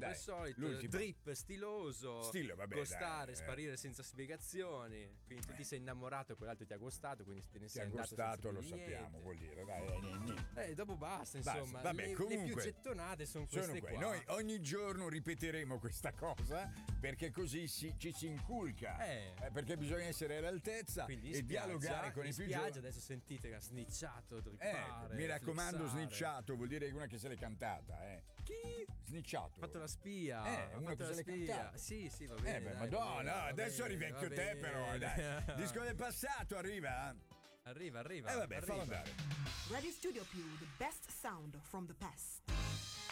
al solito, l'ultimo. drip stiloso, Vabbè, gostare, dai, sparire senza spiegazioni. Quindi tu ti sei innamorato e quell'altro ti ha gustato, quindi te ne Ti sei ha andato gustato, senza lo più sappiamo, niente. vuol dire, dai. Dopo basta, insomma. Vabbè, le comunque, più gettonate sono queste qua. Noi ogni giorno ripeteremo questa cosa perché così ci si inculca. Perché bisogna essere all'altezza e dialogare con i più giovani. Adesso sentite che ha snicciato, drippare, mi raccomando, flexare. snicciato vuol dire una che se l'è cantata. Chi? Snicciato. Ha fatto la spia. Uno che se l'è cantata. Sì, va bene. Dai, Madonna, adesso rivecchio te però, dai. Disco del passato arriva. Arriva. Vabbè, fallo andare. Radio Studio Più, the best sound from the past.